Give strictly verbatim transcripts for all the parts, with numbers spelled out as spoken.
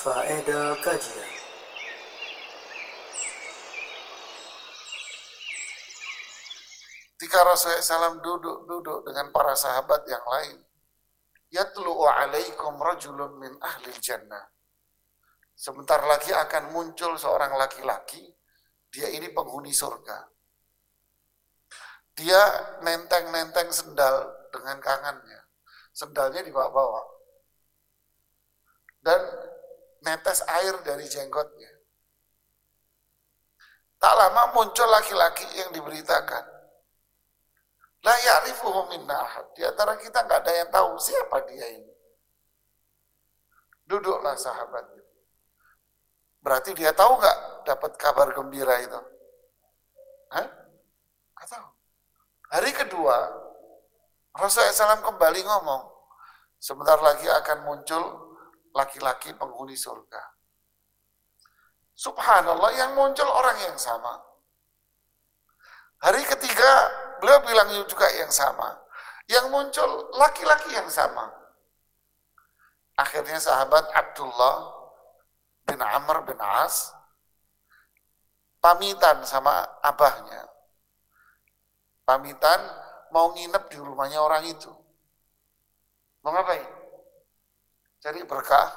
Faedah kajian. Ketika Rasulullah shallallahu alaihi wasallam duduk-duduk dengan para sahabat yang lain, yatlu'u alaikum rajulun min ahli jannah. Sebentar lagi akan muncul seorang laki-laki, dia ini penghuni surga. Dia nenteng-nenteng sendal dengan tangannya. Sendalnya dibawa-bawa. Dan netes air dari jenggotnya. Tak lama muncul laki-laki yang diberitakan. La ya'rifuhu minna ahad. Di antara kita nggak ada yang tahu siapa dia ini. Duduklah sahabat. Berarti dia tahu nggak dapat kabar gembira itu? Hah? Nggak tahu. Hari kedua, Rasulullah shallallahu alaihi wasallam kembali ngomong, sebentar lagi akan muncul laki-laki penghuni surga. Subhanallah, yang muncul orang yang sama. Hari ketiga, beliau bilang juga yang sama. Yang muncul laki-laki yang sama. Akhirnya sahabat Abdullah bin Amr bin As pamitan sama abahnya. Pamitan mau nginep di rumahnya orang itu. Mau ngapain? Cari berkah?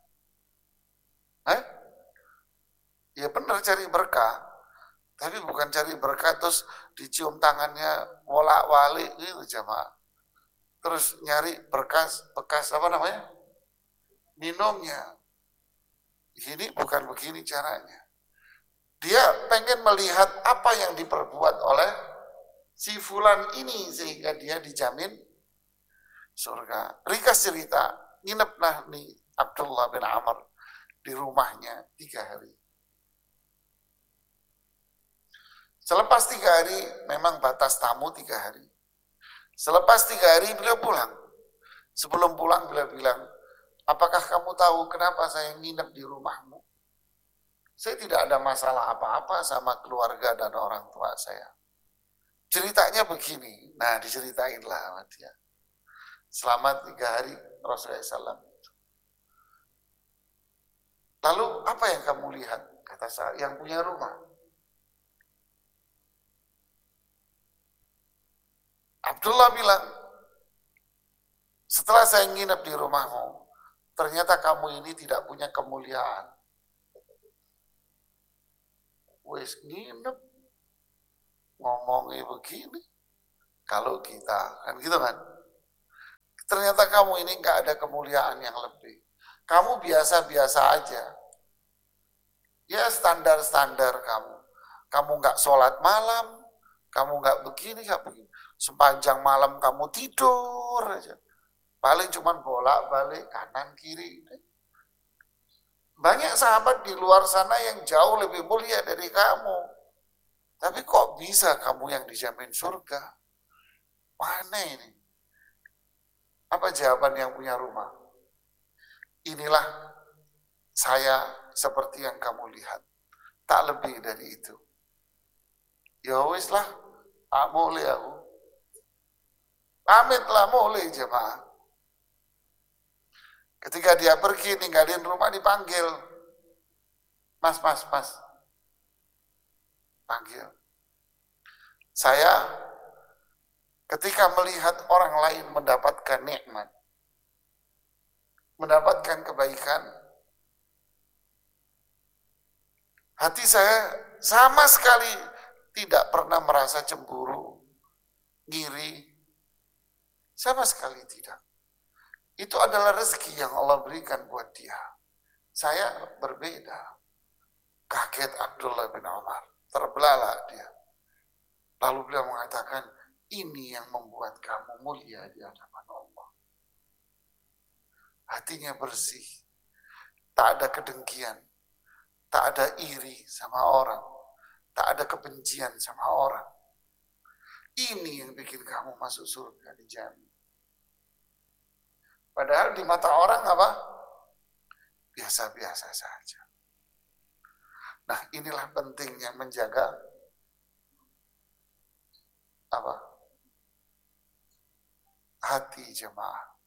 Eh? Ya benar cari berkah. Tapi bukan cari berkah terus dicium tangannya wolak-walik gitu jamaah. Terus nyari berkas, bekas apa namanya? Minumnya. Ini bukan begini caranya. Dia pengen melihat apa yang diperbuat oleh si fulan ini sehingga dia dijamin surga. Ringkas cerita, ngineplah nih Abdullah bin Amr di rumahnya tiga hari. Selepas tiga hari, memang batas tamu tiga hari. Selepas tiga hari beliau pulang. Sebelum pulang beliau bilang, apakah kamu tahu kenapa saya nginep di rumahmu? Saya tidak ada masalah apa-apa sama keluarga dan orang tua saya. Ceritanya begini, nah diceritainlah sama dia. Selama tiga hari Rasulullah shallallahu alaihi wasallam. Lalu apa yang kamu lihat? Kata saya, yang punya rumah. Abdullah bilang, setelah saya nginep di rumahmu, ternyata kamu ini tidak punya kemuliaan. Wes nginep, ngomongnya begini, kalau kita, kan gitu kan. Ternyata kamu ini gak ada kemuliaan yang lebih. Kamu biasa-biasa aja. Ya standar-standar kamu. Kamu gak sholat malam, kamu gak begini, gak begini. Sepanjang malam kamu tidur aja. Paling cuman bolak-balik kanan kiri. Banyak sahabat di luar sana yang jauh lebih mulia dari kamu. Tapi kok bisa kamu yang dijamin surga? Mana ini? Apa jawaban yang punya rumah? Inilah saya seperti yang kamu lihat. Tak lebih dari itu. Ya wis lah, tak boleh aku. Pamitlah mulai jemaah. Ketika dia pergi ninggalin rumah dipanggil. Mas, mas, mas. Panggil. Saya ketika melihat orang lain mendapatkan nikmat, mendapatkan kebaikan, hati saya sama sekali tidak pernah merasa cemburu, ngiri, sama sekali tidak. Itu adalah rezeki yang Allah berikan buat dia. Saya berbeda. Kaget Abdullah bin Umar. Terbelalak dia. Lalu beliau mengatakan, ini yang membuat kamu mulia di hadapan Allah. Hatinya bersih. Tak ada kedengkian. Tak ada iri sama orang. Tak ada kebencian sama orang. Ini yang bikin kamu masuk surga dijamin. Padahal di mata orang apa? Biasa-biasa saja. Nah, inilah pentingnya menjaga apa? Hati jemaah.